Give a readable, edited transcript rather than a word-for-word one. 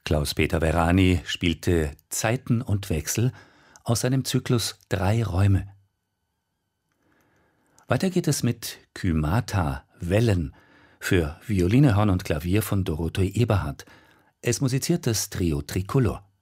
Klaus-Peter Verani spielte Zeiten und Wechsel aus seinem Zyklus 3 Räume. Weiter geht es mit Kymata Wellen für Violine, Horn und Klavier von Dorothee Eberhardt. Es musiziert das Trio Tricolor.